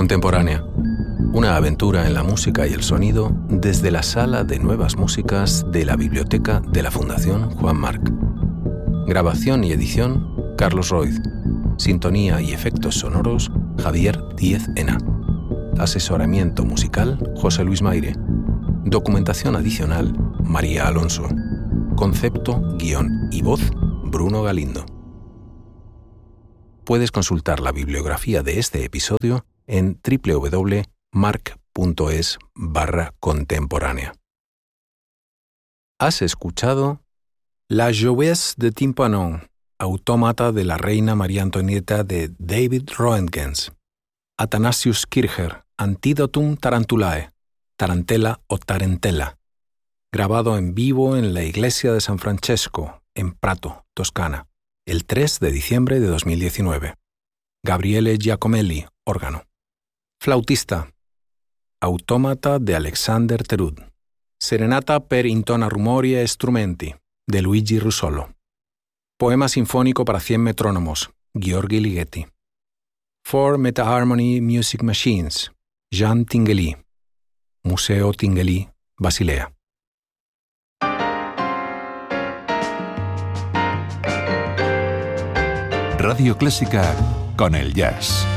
Contemporánea. Una aventura en la música y el sonido desde la Sala de Nuevas Músicas de la Biblioteca de la Fundación Juan Marc. Grabación y edición, Carlos Roig. Sintonía y efectos sonoros, Javier Díez Ena. Asesoramiento musical, José Luis Maire. Documentación adicional, María Alonso. Concepto, guión y voz, Bruno Galindo. Puedes consultar la bibliografía de este episodio en www.marc.es/contemporánea. Has escuchado La Joueuse de Tympanon, autómata de la reina María Antonieta de David Roentgens. Athanasius Kircher, Antidotum Tarantulae, Tarantela o Tarentella. Grabado en vivo en la iglesia de San Francesco, en Prato, Toscana, el 3 de diciembre de 2019. Gabriele Giacomelli, órgano. Flautista. Autómata de Alexander Terud. Serenata per intona rumoria e strumenti, de Luigi Russolo. Poema sinfónico para 100 metrónomos, Gheorghi Ligeti. 4 Meta-Harmony Music Machines, Jean Tinguely. Museo Tinguely, Basilea. Radio Clásica con el jazz.